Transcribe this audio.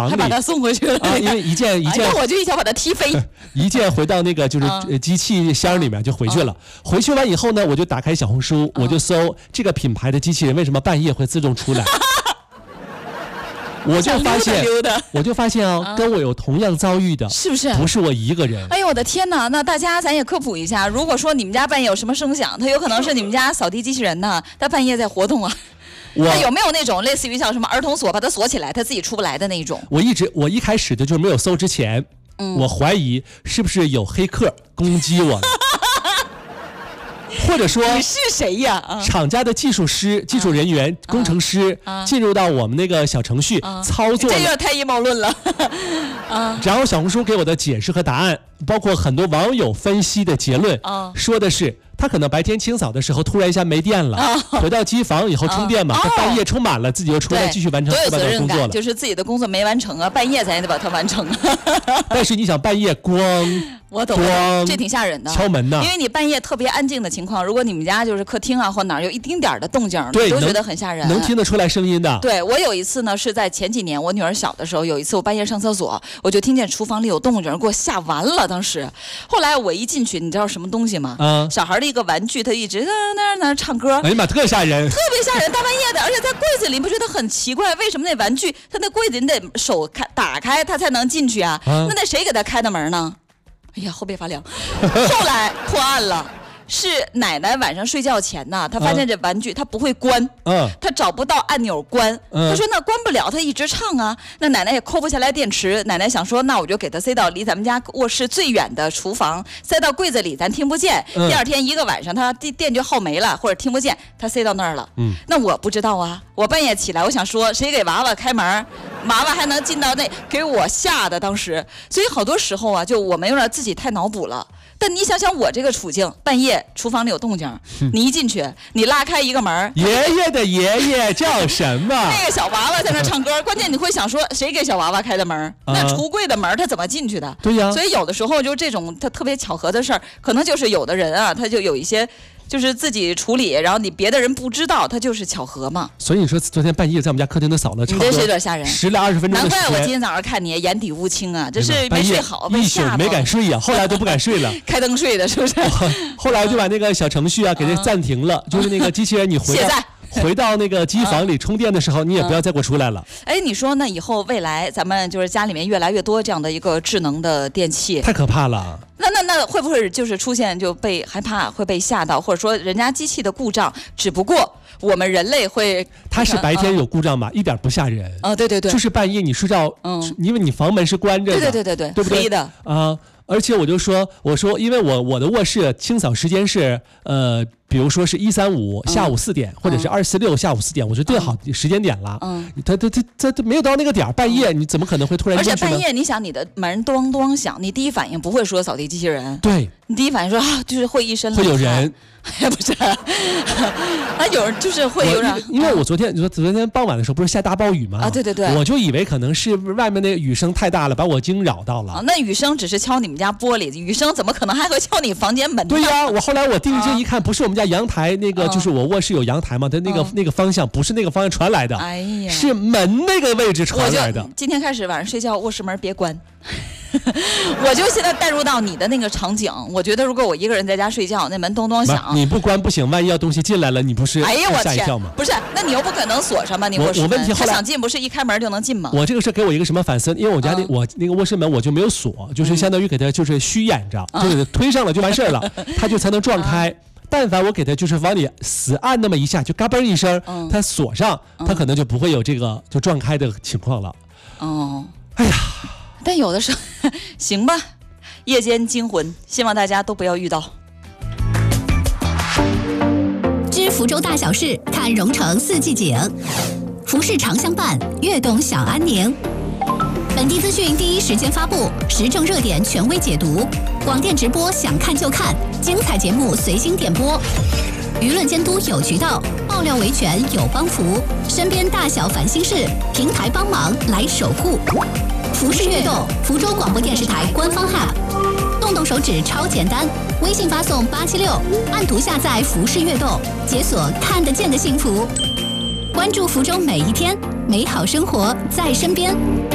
房里， 还把他送回去了啊，因为一件， 我就一脚把他踢飞， 一件回到那个就是机器箱里面就回去了。回去完以后呢，我就打开小红书，我就搜这个品牌的机器人为什么半夜会自动出来。我就发现啊，跟我有同样遭遇的， 是不是？ 不是我一个人。 哎呦我的天哪！那大家咱也科普一下，如果说你们家半夜有什么声响，它有可能是你们家扫地机器人呢，它半夜在活动啊。它有没有那种类似于像什么儿童锁，把它锁起来，它自己出不来的那一种？ 我一开始的就是没有搜之前，我怀疑是不是有黑客攻击我了。或者说你是谁呀？ 厂家的技术人员、工程师进入到我们那个小程序操作， 这有点太阴谋论了。 然后小红书给我的解释和答案，包括很多网友分析的结论，说的是他可能白天清扫的时候突然一下没电了，回到机房以后充电嘛，他半夜充满了，自己又出来继续完成后半段工作了， 就是自己的工作没完成啊，半夜咱也得把它完成。 但是你想半夜我懂，这挺吓人的。 敲门呢， 因为你半夜特别安静的情况，如果你们家就是客厅啊或哪儿有一丁点的动静，对，都觉得很吓人， 能听得出来声音的。 对，我有一次呢，是在前几年我女儿小的时候，有一次我半夜上厕所，我就听见厨房里有动静，给我吓完了。当时，后来我一进去，你知道什么东西吗？小孩的一个玩具，他一直在那唱歌。 哎呀妈，特吓人， 特别吓人，大半夜的，而且在柜子里，不觉得很奇怪？为什么那玩具他那柜子你得手打开，他才能进去啊？那谁给他开的门呢？哎呀，后背发凉。后来破案了，是奶奶晚上睡觉前呢，她发现这玩具她不会关，她找不到按钮关，她说那关不了，她一直唱啊，那奶奶也抠不下来电池，奶奶想说那我就给她塞到离咱们家卧室最远的厨房，塞到柜子里咱听不见，第二天一个晚上她电就耗没了或者听不见，她塞到那儿了，那我不知道啊，我半夜起来我想说谁给娃娃开门，娃娃还能进到那，给我吓的当时，所以好多时候啊，就我们有点自己太脑补了。但你想想我这个处境，半夜厨房里有动静，你一进去，你拉开一个门， 爷爷的爷爷叫什么？ 那个小娃娃在那唱歌，关键你会想说谁给小娃娃开的门？那橱柜的门他怎么进去的？ 对呀， 所以有的时候就这种他特别巧合的事儿，可能就是有的人啊，他就有一些。就是自己处理，然后你别的人不知道，它就是巧合嘛。 所以你说昨天半夜在我们家客厅都扫了， 你这是有点吓人 ，10来20分钟的时间。 难怪我今天早上看你眼底乌青啊，这是没睡好， 一宿没敢睡呀，后来都不敢睡了。 开灯睡的是不是？ 后来就把那个小程序啊给它暂停了，就是那个机器人你回到那个机房里充电的时候，你也不要再给我出来了。 哎，你说呢？以后未来咱们就是家里面越来越多这样的一个智能的电器， 太可怕了。 那会不会就是出现就被害怕会被吓到，或者说人家机器的故障，只不过我们人类会， 它是白天有故障嘛，一点不吓人。 对， 就是半夜你睡觉，因为你房门是关着的， 对不对？ 黑的啊。而且我说，因为我的卧室清扫时间是比如说是135下午4点，或者是246下午4点，我就定好时间点了。他没有到那个点，半夜你怎么可能会突然进去呢？ 而且半夜你想你的门咚咚响，你第一反应不会说扫地机器人， 对， 你第一反应说就是会一身冷汗， 会有人。 不是，有人就是会有人， 因为我昨天傍晚的时候不是下大暴雨吗？ 对， 我就以为可能是外面那个雨声太大了，把我惊扰到了。 那雨声只是敲你们家玻璃，雨声怎么可能还会敲你房间门呢？ 对呀，后来我定睛一看，不是我们家阳台那个，就是我卧室有阳台嘛，它那个方向不是那个方向传来的， 哎呀， 是门那个位置传来的。 今天开始晚上睡觉卧室门别关。我就现在带入到你的那个场景，我觉得如果我一个人在家睡觉，那门咚咚响， 你不关不行，万一要东西进来了，你不是吓一跳吗？ 不是，那你又不可能锁上吗？你卧室门， 我问题后来他想进不是一开门就能进吗？ 我这个是给我一个什么反思？因为我家我那个卧室门我就没有锁，就是相当于给它就是虚掩着，就是推上了就完事儿了，它就才能撞开。但凡我给它就是往里死按那么一下，就嘎嘣一声，它锁上，它可能就不会有这个就撞开的情况了。哎呀。 但有的时候行吧，夜间惊魂，希望大家都不要遇到。 知福州大小事，看蓉城四季景，服饰常相伴，悦动小安宁。本地资讯第一时间发布，时政热点权威解读，广电直播想看就看，精彩节目随心点播。舆论监督有渠道，爆料维权有帮扶，身边大小烦心事，平台帮忙来守护。服饰悦动，福州广播电视台官方 App， 动手指超简单，微信发送876，按图下载服饰悦动，解锁看得见的幸福。关注福州每一天，美好生活在身边。